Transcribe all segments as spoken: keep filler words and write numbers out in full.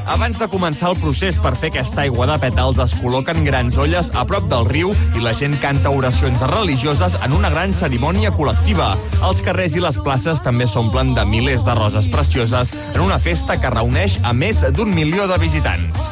Abans de començar el procés per fer aquesta aigua de pètals, es col·loquen grans olles a prop del riu i la gent canta oracions religioses en una gran cerimònia col·lectiva. Els carrers i les places també s'omplen de milers de roses precioses en una festa que reuneix a més d'un milió de visitants.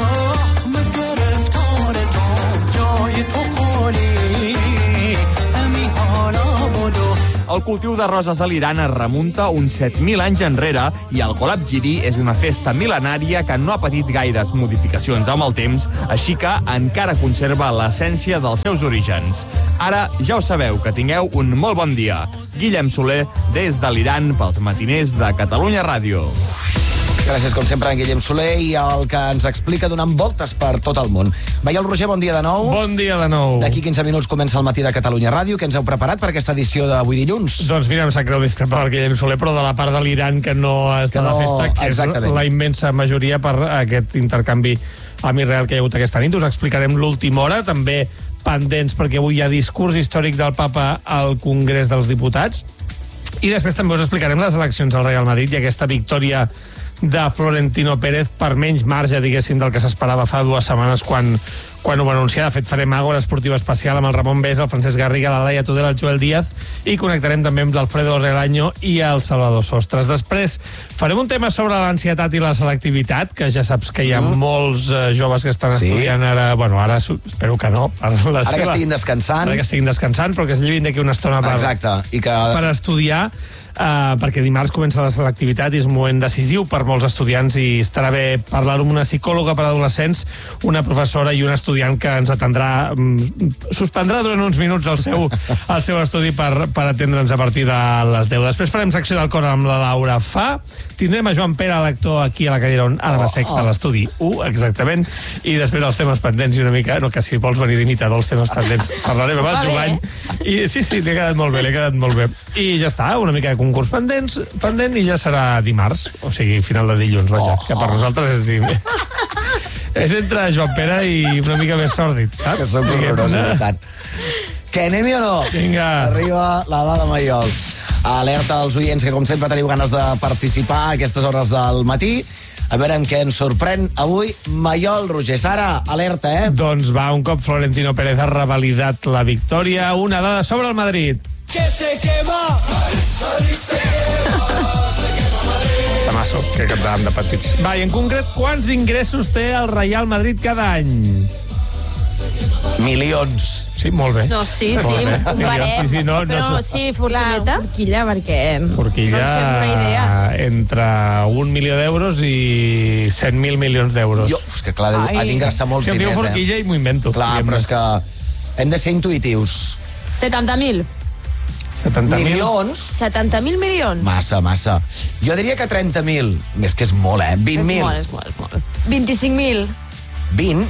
El cultiu de roses a l'Iran es remunta uns set mil anys enrere i el Golab-Jiri és una festa mil·lenària que no ha patit gaires modificacions amb el temps, així que encara conserva l'essència dels seus orígens. Ara ja ho sabeu, que tingueu un molt bon dia. Guillem Soler, des de l'Iran, pels matiners de Catalunya Ràdio. Gràcies, com sempre, en Guillem Soler, i el que ens explica donant voltes per tot el món. Maiol Roger, bon dia de nou. Bon dia de nou. D'aquí quinze minuts comença el matí de Catalunya Ràdio. Què ens heu preparat per aquesta edició d'avui dilluns? Doncs mira, em sap greu discrepar del Guillem Soler, però de la part de l'Iran que no està Que no- a la festa, que exactament. és la immensa majoria per aquest intercanvi amb Israel que hi ha hagut aquesta nit. Us explicarem l'última hora, també pendents, perquè avui hi ha discurs històric del papa al Congrés dels Diputats. I després també us explicarem les eleccions al Real Madrid i aquesta victòria de Florentino Pérez per menys marge, diguéssim, del que s'esperava fa dues setmanes quan, quan ho va anunciar. De fet, farem Àgora Esportiva Especial amb el Ramon Besa, el Francesc Garriga, la Laia Tudela, el Joel Díaz, i connectarem també amb l'Alfredo Relaño i el Salvador Sostres. Després farem un tema sobre l'ansietat i la selectivitat, que ja saps que hi ha mm. molts uh, joves que estan Sí. estudiant ara, bueno, ara espero que no, per la Ara seva, que estiguin descansant. ara que estiguin descansant, però que es llevin d'aquí una estona per, Exacte, i que... per estudiar, uh, perquè dimarts comença la selectivitat i és un moment decisiu per molts estudiants i estarà bé parlar-ho amb una psicòloga per adolescents, una professora i un estudiant que ens atendrà, um, suspendrà durant uns minuts el seu, el seu estudi per, per atendre'ns a partir de les deu. Després farem secció del cor amb la Laura Fa, tindrem a Joan Pere, l'actor, aquí a la cadira on ara va ser a l'estudi u, exactament, i després els temes pendents i una mica, no, que si vols venir d'imitador els temes pendents, parlarem amb el Jovany. I sí, sí, li ha quedat molt bé, li ha quedat molt bé. I ja està, una mica de concurs pendents, pendent i ja serà dimarts, o sigui, final de dilluns, vaja, Oh, que per oh. nosaltres és dimarts. És entre Joan Pere i una mica més sòrdid, saps? Que som horrorosos, de tant. Que anem-hi o no? Vinga. Arriba la va de Maiol. Alerta als oients que, com sempre, teniu ganes de participar a aquestes hores del matí. A veure amb què ens sorprèn avui Maiol Roger. Sara, alerta, eh? Doncs va, un cop Florentino Pérez ha revalidat la victòria, una dada sobre el Madrid. Que se quema! Tamasso, que cantàvem de petits. Va, i en concret, quants ingressos té el Real Madrid cada any? Milions. Sí, molt bé. No, sí, sí, Molt bé. ho farem. Sí, sí, no, Però no, sí, Forquilleta. Forquilla, perquè... Forquilla, No en sé una idea. entre un milió d'euros i cent mil milions d'euros. Jo, és que clar, Ai. ha d'ingressar molts Si em diu diners, Forquilla eh? i m'ho invento. Clar, però és que hem de ser intuïtius. setanta mil. setanta mil. Milions? setanta mil milions. Massa, massa. Jo diria que trenta mil. Més que és molt, eh? vint És mil. molt, és molt, és molt. vint-i-cinc mil. vint?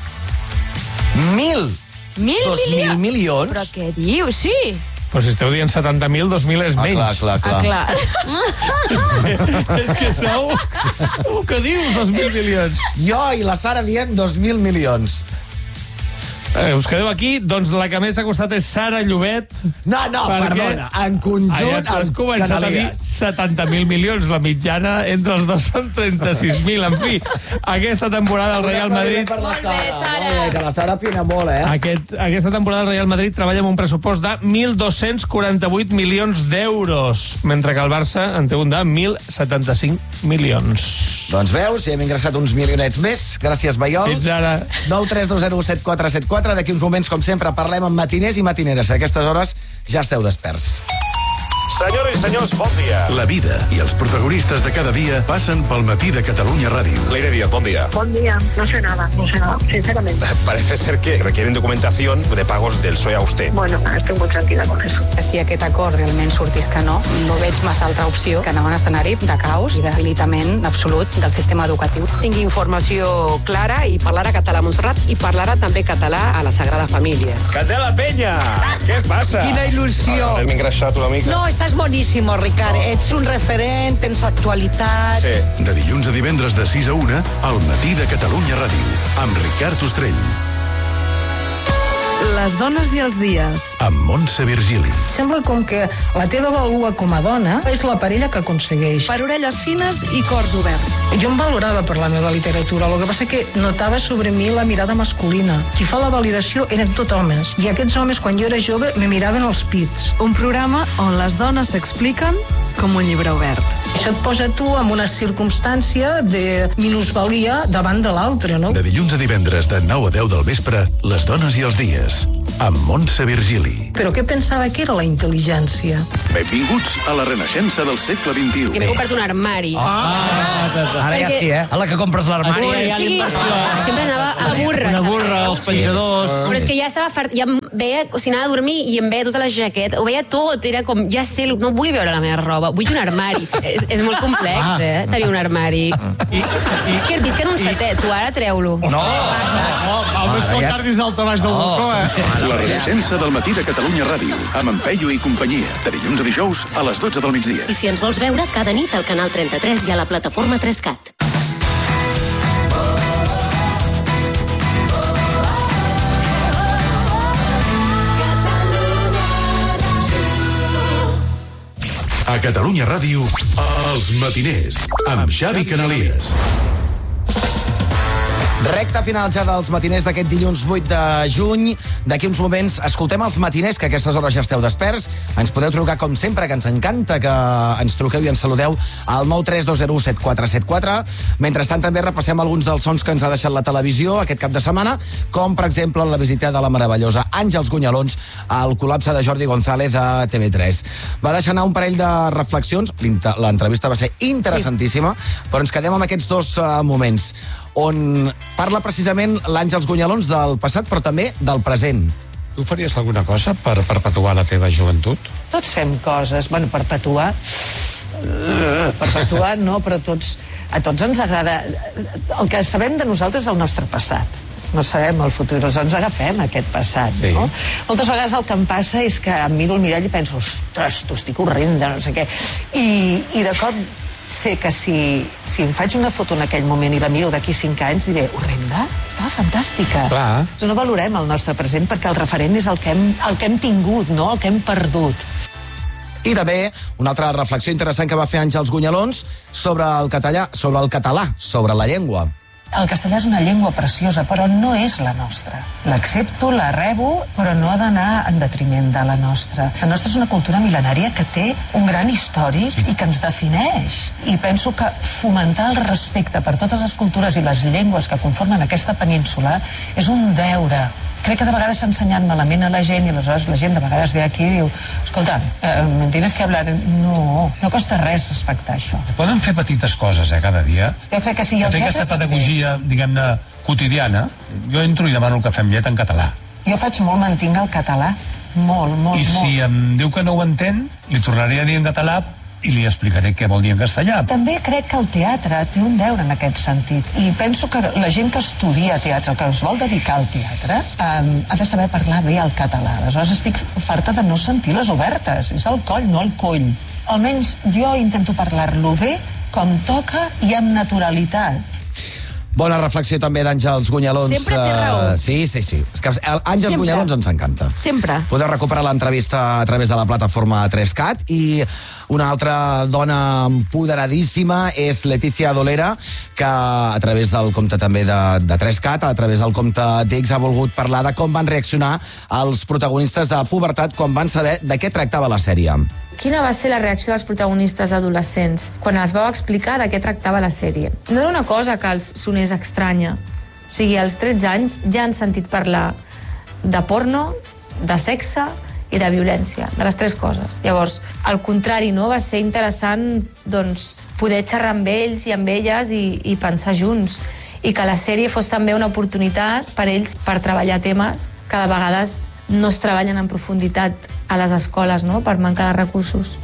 Mil? Mil Dos mil milions? milions? Però què dius? Sí. Però si esteu dient setanta mil, dos mil és Ah, menys. clar, clar, clar. Ah, clar. És que sou... El que dius, dos mil milions? Jo i la Sara diem dos mil milions. Eh, us quedeu aquí, doncs la que més ha costat és Sara Llobet. No, no, Perquè- perdona. En conjunt, Ai, tu has amb començat a dir Canalies. setanta mil milions. La mitjana entre els dos són trenta-sis mil. En fi, aquesta temporada el Real Madrid... Per la Molt bé, Sara. Sara. Molt bé, que la Sara afina molt, eh? Aquest, aquesta temporada el Real Madrid treballa amb un pressupost de mil dos-cents quaranta-vuit milions d'euros, mentre que el Barça en té un de mil setanta-cinc milions. Doncs veus, ja hem ingressat uns milionets més. Gràcies, Maiol. Fins ara. nou tres dos zero set quatre set quatre. D'aquí uns moments, com sempre, parlem amb matiners i matineres. A aquestes hores ja esteu desperts. Senyores i senyors, bon dia. La vida i els protagonistes de cada dia passen pel matí de Catalunya Ràdio. Leire Díaz, buen día. Buen día, no sé nada, no sé nada, sinceramente. Parece ser que requieren documentación de pagos del P S O E a usted. Bueno, estoy muy tranquila con eso. Si aquest acord realment sortís que no, no veig massa altra opció que anar a un escenari de caos i de debilitament absolut del sistema educatiu. Tingui informació clara i parlarà català a Montserrat i parlarà també català a la Sagrada Família. Candela Peña, què passa? Quina il·lusió! Hem engreixat una mica. No, estàs boníssimo, Ricard. Ets un referent, tens actualitat. Sí. De dilluns a divendres de sis a una, al matí de Catalunya Ràdio, amb Ricard Ostrell. Les dones i els dies. Amb Montse Virgili. Sembla com que la teva vàlua com a dona és la parella que aconsegueix. Per orelles fines i cors oberts. Jo em valorava per la meva literatura, el que passa que notava sobre mi la mirada masculina. Qui fa la validació eren tot homes, i aquests homes, quan jo era jove, me miraven els pits. Un programa on les dones s'expliquen com un llibre obert. Això et posa tu en una circumstància de minusvalia davant de l'altre, no? De dilluns a divendres de nou a deu del vespre, Les dones i els dies, amb Montse Virgili. Però què pensava que era la intel·ligència? Benvinguts a la renaixença del segle vint-i-u. Que m'he comprat un armari. Ah, ara ja sí, eh? A la que compres l'armari. Ara ja sí, sempre anava a burra. Una burra, els penjadors... Però és que ja estava fart, ja em veia, o sigui, anava a dormir i em veia tota la jaqueta, ho veia tot, era com, ja sé, no vull veure la meva roba, vull un armari. és, és molt complex, eh, tenir un armari. I, i, és que visc en un setè, tu ara treu-lo. No! No, val més que el cardis al baix del balcó, eh? La renaixença del matí de Catalunya Ràdio, amb en Peyu i companyia, de dilluns a dijous a les dotze del migdia. I si ens vols veure, cada nit al canal trenta-tres i a la plataforma tres cat. A Catalunya Ràdio, Els Matiners, amb Xavi Canalies. Recta final ja dels matiners d'aquest dilluns vuit de juny. D'aquí uns moments escoltem els matiners, que a aquestes hores ja esteu desperts. Ens podeu trucar, com sempre, que ens encanta que ens truqueu i ens saludeu al nou tres dos zero set quatre set quatre. Mentrestant, també repassem alguns dels sons que ens ha deixat la televisió aquest cap de setmana, com, per exemple, la visita de la meravellosa Àngels Gunyalons al col·lapse de Jordi González a T V tres. Va deixar anar un parell de reflexions. L'entrevista va ser interessantíssima, sí. Però ens quedem amb aquests dos uh, moments on parla precisament l'Àngels Gunyalons del passat, però també del present. Tu faries alguna cosa per perpetuar la teva joventut? Tots fem coses. Bueno, perpetuar... Perpetuar no, però tots, a tots ens agrada... El que sabem de nosaltres és el nostre passat. No sabem el futur, ens agafem aquest passat, sí. No? Moltes vegades el que em passa és que em miro al mirall i penso, ostres, tu estic horrenda, no sé què. I, i de cop sé que si, si em faig una foto en aquell moment i la miro d'aquí cinc anys, diré, horrenda, estava fantàstica. Clar. No valorem el nostre present perquè el referent és el que hem, el que hem tingut, no? El que hem perdut. I també una altra reflexió interessant que va fer Àngels Gunyalons sobre el català, sobre el català, sobre la llengua. El castellà és una llengua preciosa, però no és la nostra. L'accepto, la rebo, però no ha d'anar en detriment de la nostra. La nostra és una cultura mil·lenària que té un gran històric i que ens defineix. I penso que fomentar el respecte per totes les cultures i les llengües que conformen aquesta península és un deure. Crec que de vegades s'ha ensenyat malament a la gent i aleshores la gent de vegades ve aquí i diu escolta, eh, me tienes que hablar... No, no costa res respectar això. Poden fer petites coses, eh, cada dia. Jo crec que sí. Fer aquesta pedagogia, diguem-ne, quotidiana. Jo entro i demano el cafè amb llet en català. Jo faig molt, mantinc el català. Molt, molt, I molt. si em diu que no ho entén, li tornaré a dir en català i li explicaré què vol dir en castellà. També crec que el teatre té un deure en aquest sentit. I penso que la gent que estudia teatre, que es vol dedicar al teatre, eh, ha de saber parlar bé el català. Aleshores estic farta de no sentir les obertes. És el coll, no el coll. Almenys jo intento parlar-lo bé, com toca i amb naturalitat. Bona reflexió també d'Àngels Gunyalons. Sempre té raó. Uh, sí, sí, sí. És que Àngels Sempre. Gunyalons ens encanta. Sempre. Podeu recuperar l'entrevista a través de la plataforma tres cat. I una altra dona empoderadíssima és Letícia Dolera, que a través del compte també de, de tres cat, a través del compte d'X, ha volgut parlar de com van reaccionar els protagonistes de Pubertat quan van saber de què tractava la sèrie. Quina va ser la reacció dels protagonistes adolescents quan els vau explicar de què tractava la sèrie? No era una cosa que els sonés estranya. O sigui, als tretze anys ja han sentit parlar de porno, de sexe i de violència, de les tres coses. Llavors, al contrari, no? Va ser interessant doncs, poder xerrar amb ells i amb elles i, i pensar junts, i que la sèrie fos també una oportunitat per ells per treballar temes que de vegades no es treballen en profunditat a les escoles, no?, per manca de recursos.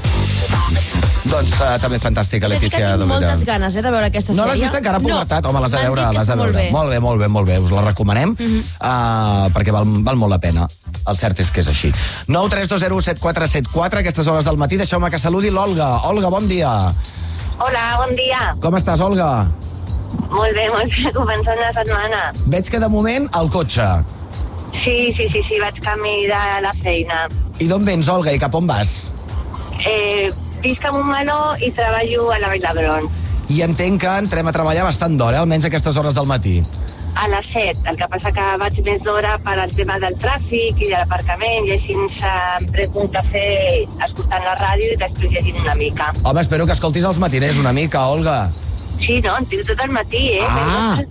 Doncs uh, també fantàstica, Letícia Dolera. Tinc moltes ganes, eh, de veure aquesta no sèrie. No l'has vist encara, Pubertat? No. Home, l'has de veure, l'has de veure. Molt bé. molt bé, molt bé, molt bé. Us la recomanem, Mm-hmm. uh, perquè val, val molt la pena. El cert és que és així. nou tres dos zero set quatre set quatre, aquestes hores del matí. Deixeu-me que saludi l'Olga. Olga, bon dia. Hola, bon dia. Com estàs, Olga? Molt bé, molt bé, començant la setmana. Veig que de moment al cotxe. Sí, sí, sí, sí, vaig camí de la feina. I d'on vens, Olga, i cap on vas? Eh, visc a Montmeló i treballo a la Vall d'Hebron. I entenc que entrem a treballar bastant d'hora, almenys a aquestes hores del matí. A les set, el que passa que vaig més d'hora per al tema del tràfic i de l'aparcament, i així em prenc un cafè escoltant la ràdio i després llegint una mica. Home, espero que escoltis els matiners una mica, Olga. Sí, no, en tinc tot el matí, eh? Ah!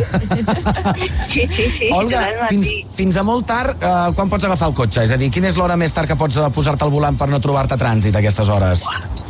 Sí, sí, sí. Olga, tot el fins, matí. fins a molt tard, eh, quan pots agafar el cotxe? És a dir, quina és l'hora més tard que pots eh, posar-te al volant per no trobar-te trànsit a aquestes hores?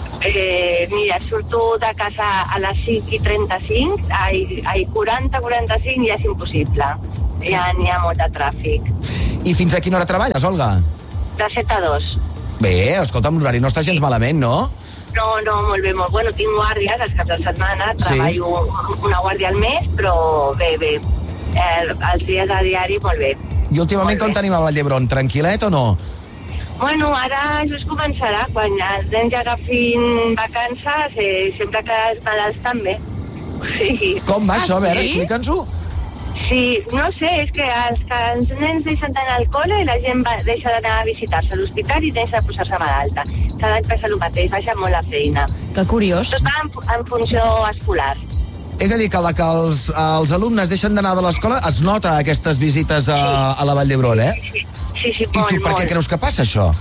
Eh, mira, surto de casa a les cinc i trenta-cinc, ai, ai, quaranta, quaranta-cinc ja és impossible. Ja n'hi ha molt de tràfic. I fins a quina hora treballes, Olga? De set a dos. Bé, escolta'm, l'horari no està gens malament, no? No, no, molt bé, molt. Bueno, tinc guàrdies els caps de setmana, Sí. treballo una guàrdia al mes, però bé, bé. Eh, els dies a diari, molt bé. I últimament com tenim a Vall d'Hebron? Tranquil·let o no? Bueno, ara just començarà, quan els nens ja agafin vacances, eh, sempre que els malalts també. Sí. Com va Ah, això? A veure, sí? explica'ns-ho. Sí, no sé, és que els, que els nens deixen d'anar al col·le i la gent va, deixa d'anar a visitar-se a l'hospital i deixa de posar-se malalta. Cada any passa el mateix, baixa molt la feina. Que curiós. Tot en, en funció escolar. És a dir, que la que els, els alumnes deixen d'anar de l'escola es nota aquestes visites a, a la Vall d'Hebron, eh? Sí, sí, sí, I molt, tu per què molt. creus que passa això?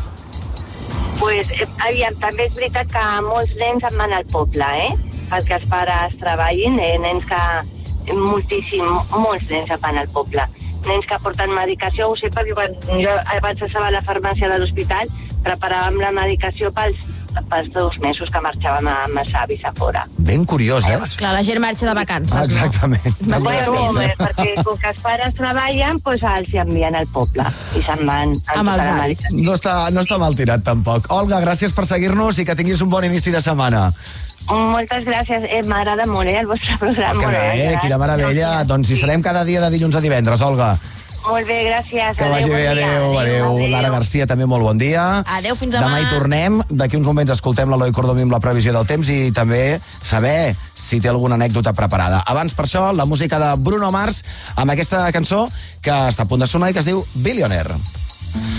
Pues, eh, aviam, també és veritat que molts nens en van al poble, eh? Perquè els pares treballin, eh? Nens que... Moltíssim, molts nens en van al poble. Nens que porten medicació, ho sé perquè quan jo abans estava a la farmàcia de l'hospital preparàvem la medicació pels, pels dos mesos que marxàvem amb els avis a fora. Ben curiós, eh? Clar, la gent marxa de vacances, Ah, exactament. no? Bueno, eh, perquè com que els pares treballen, doncs els hi envien al poble i se'n van Amb els tota la avis. medicació. No està, no està mal tirat, tampoc. Olga, gràcies per seguir-nos i que tinguis un bon inici de setmana. Moltes gràcies, eh, m'agrada molt, eh, el vostre programa. Que bé, quina meravella. Doncs hi serem cada dia de dilluns a divendres, Olga. Molt bé, gràcies. Que vagi bé, adéu, adéu. Lara Garcia, també molt bon dia. Adéu, fins demà. Demà hi tornem. D'aquí uns moments escoltem l'Eloi Cordomí amb la previsió del temps i també saber si té alguna anècdota preparada. Abans, per això, la música de Bruno Mars amb aquesta cançó que està a punt de sonar i que es diu Billionaire.